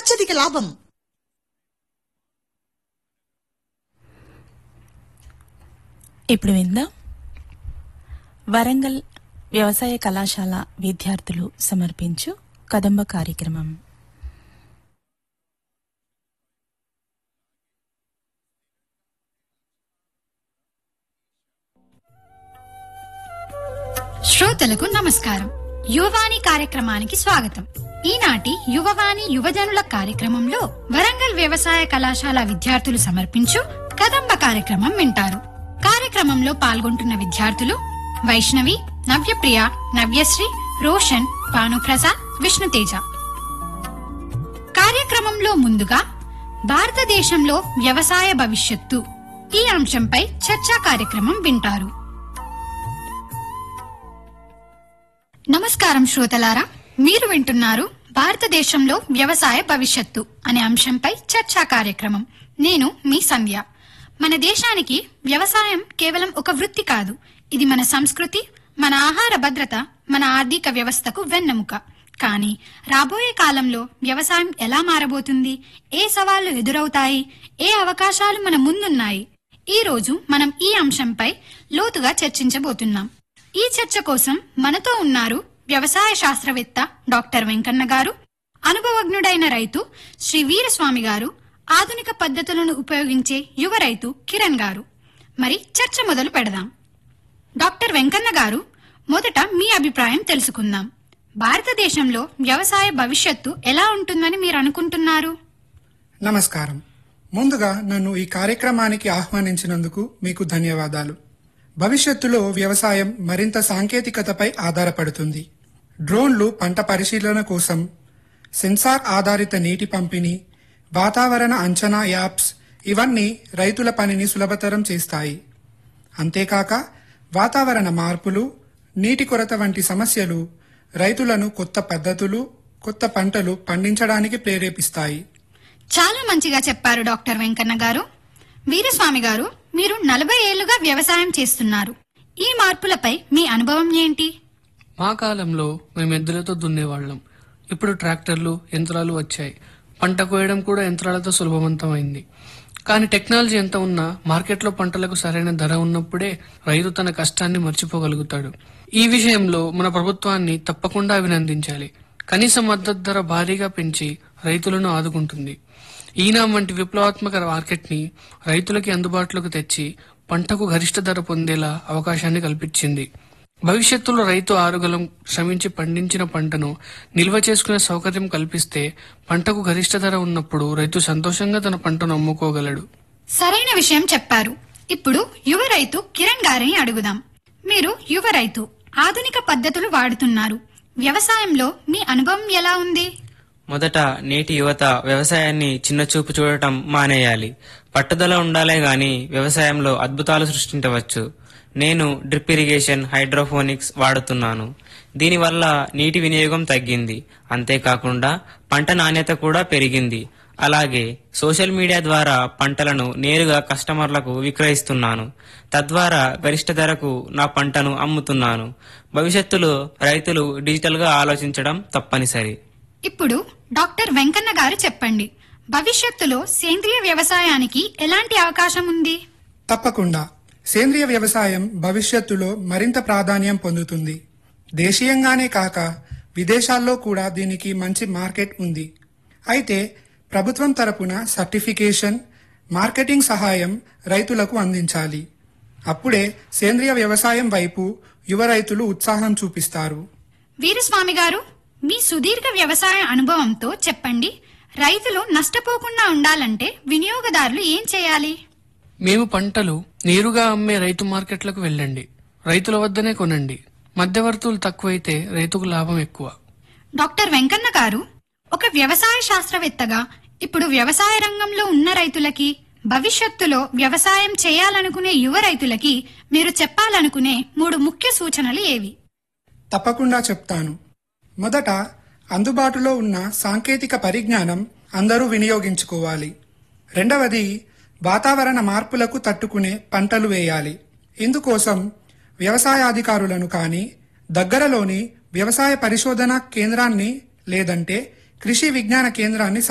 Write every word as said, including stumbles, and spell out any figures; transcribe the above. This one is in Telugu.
అత్యధిక లాభం. ఇప్పుడు విందాం వరంగల్ వ్యవసాయ కళాశాల విద్యార్థులు సమర్పించు కదంబ కార్యక్రమం. శ్రోతలకు నమస్కారం. యువవాణి కార్యక్రమానికి స్వాగతం. ఈనాటి యువవాణి యువజనుల కార్యక్రమంలో వరంగల్ వ్యవసాయ కళాశాల విద్యార్థులు సమర్పించు కదంబ కార్యక్రమం వింటారు. కార్యక్రమంలో పాల్గొంటున్న విద్యార్థులు వైష్ణవి, నవ్యప్రియ, నవ్యశ్రీ, రోషన్, భానుప్రసాద్, విష్ణుతేజ. కార్యక్రమంలో ముందుగా భారతదేశంలో వ్యవసాయ భవిష్యత్తు ఈ అంశంపై చర్చా కార్యక్రమం వింటారు. నమస్కారం శ్రోతలారా, మీరు వింటున్నారు భారతదేశంలో వ్యవసాయ భవిష్యత్తు అనే అంశంపై చర్చా కార్యక్రమం. నేను మీ సంధ్య. మన దేశానికి వ్యవసాయం కేవలం ఒక వృత్తి కాదు, ఇది మన సంస్కృతి, మన ఆహార భద్రత, మన ఆర్థిక వ్యవస్థకు వెన్నెముక. కానీ రాబోయే కాలంలో వ్యవసాయం ఎలా మారబోతుంది, ఏ సవాళ్లు ఎదురవుతాయి, ఏ అవకాశాలు మన ముందున్నాయి, ఈ రోజు మనం ఈ అంశంపై లోతుగా చర్చించబోతున్నాం. ఈ చర్చ కోసం మనతో ఉన్నారు వ్యవసాయ శాస్త్రవేత్త డాక్టర్ వెంకన్న గారు, అనుభవజ్ఞుడైన రైతు శ్రీ వీరస్వామి గారు, ఆధునిక పద్ధతులను ఉపయోగించే యువ రైతు కిరణ్ గారు. మరి చర్చ మొదలు పెడదాం. డాక్టర్ వెంకన్న గారు, మొదట మీ అభిప్రాయం తెలుసుకుందాం. భారతదేశంలో వ్యవసాయ భవిష్యత్తు ఎలా ఉంటుందని మీరు అనుకుంటున్నారు? నమస్కారం. ముందుగా నన్ను ఈ కార్యక్రమానికి ఆహ్వానించినందుకు మీకు ధన్యవాదాలు. భవిష్యత్తులో వ్యవసాయం మరింత సాంకేతికతపై ఆధారపడుతుంది. డ్రోన్లు పంట పరిశీలన కోసం, సెన్సార్ ఆధారిత నీటి పంపిణీ, వాతావరణ అంచనా యాప్స్ ఇవన్నీ రైతుల పనిని సులభతరం చేస్తాయి. అంతేకాక వాతావరణ మార్పులు, నీటి కొరత వంటి సమస్యలు రైతులను కొత్త పద్ధతులు, కొత్త పంటలు పండించడానికి ప్రేరేపిస్తాయి. చాలా మంచిగా చెప్పారు డాక్టర్ వెంకన్న గారు. వీరస్వామి గారు, మీరు నలభై ఏళ్లుగా వ్యవసాయం చేస్తున్నారు. ఈ మార్పులపై మీ అనుభవం ఏంటి? మా కాలంలో మేము ఎద్దులతో దున్నేవాళ్లం. ఇప్పుడు ట్రాక్టర్లు, యంత్రాలు వచ్చాయి. పంట కోయడం కూడా యంత్రాలతో సులభవంతమైంది. కానీ టెక్నాలజీ ఎంత ఉన్నా మార్కెట్లో పంటలకు సరైన ధర ఉన్నప్పుడే రైతు తన కష్టాన్ని మర్చిపోగలుగుతాడు. ఈ విషయంలో మన ప్రభుత్వాన్ని తప్పకుండా అభినందించాలి. కనీస మద్దతు ధర భారీగా పెంచి రైతులను ఆదుకుంటుంది. ఈనాం వంటి విప్లవాత్మక మార్కెట్ ని రైతులకి అందుబాటులోకి తెచ్చి పంటకు గరిష్ట ధర పొందేలా అవకాశాన్ని కల్పించింది. భవిష్యత్తులో రైతు ఆరుగలం శ్రమించి పండించిన పంటను నిల్వ చేసుకునే సౌకర్యం కల్పిస్తే పంటకు గరిష్ట ధర ఉన్నప్పుడు రైతు సంతోషంగా తన పంటను అమ్ముకోగలడు. సరైన విషయం చెప్పారు. ఇప్పుడు యువ రైతు కిరణ్ గారిని అడుగుదాం. మీరు యువ రైతు, ఆధునిక పద్ధతులు వాడుతున్నారు. వ్యవసాయంలో మీ అనుభవం ఎలా ఉంది? మొదట నేటి యువత వ్యవసాయాన్ని చిన్నచూపు చూడటం మానేయాలి. పట్టుదల ఉండాలే గాని వ్యవసాయంలో అద్భుతాలు సృష్టించవచ్చు. నేను డ్రిప్ ఇరిగేషన్, హైడ్రోఫోనిక్స్ వాడుతున్నాను. దీనివల్ల నీటి వినియోగం తగ్గింది. అంతేకాకుండా పంట నాణ్యత కూడా పెరిగింది. అలాగే సోషల్ మీడియా ద్వారా పంటలను నేరుగా కస్టమర్లకు విక్రయిస్తున్నాను. తద్వారా గరిష్ట ధరకు నా పంటను అమ్ముతున్నాను. భవిష్యత్తులో రైతులు డిజిటల్ గా ఆలోచించడం తప్పనిసరి. ఇప్పుడు డాక్టర్ వెంకన్న గారు చెప్పండి, భవిష్యత్తులో సేంద్రియ వ్యవసాయానికి ఎలాంటి అవకాశం ఉంది? తప్పకుండా సేంద్రియ వ్యవసాయం భవిష్యత్తులో మరింత ప్రాధాన్యం పొందుతుంది. దేశీయంగానే కాక విదేశాల్లో కూడా దీనికి మంచి మార్కెట్ ఉంది. అయితే ప్రభుత్వం తరపున సర్టిఫికేషన్, మార్కెటింగ్ సహాయం రైతులకు అందించాలి. అప్పుడే సేంద్రియ వ్యవసాయం వైపు యువ రైతులు ఉత్సాహం చూపిస్తారు. వీరస్వామి గారు, మీ సుదీర్ఘ వ్యవసాయ అనుభవంతో చెప్పండి, రైతులు నష్టపోకుండా ఉండాలంటే వినియోగదారులు ఏం చేయాలి? మేము పంటలు నేరుగా అమ్మే రైతు మార్కెట్లకు వెళ్ళండి. రైతుల వద్దనే కొనండి. మధ్యవర్తులు తక్కువైతే రైతుకు లాభం ఎక్కువ. డాక్టర్ వెంకన్న గారు, ఒక వ్యవసాయ శాస్త్రవేత్తగా ఇప్పుడు వ్యవసాయ రంగంలో ఉన్న రైతులకి, భవిష్యత్తులో వ్యవసాయం చేయాలనుకునే యువ రైతులకి మీరు చెప్పాలనుకునే మూడు ముఖ్య సూచనలు ఏవి? తప్పకుండా చెప్తాను. మొదట, అందుబాటులో ఉన్న సాంకేతిక పరిజ్ఞానం అందరూ వినియోగించుకోవాలి. రెండవది, వాతావరణ మార్పులకు తట్టుకునే పంటలు వేయాలి. ఇందుకోసం వ్యవసాయాధికారులను కానీ, దగ్గరలోని వ్యవసాయ పరిశోధన కేంద్రాన్ని లేదంటే కృషి విజ్ఞాన కేంద్రాన్ని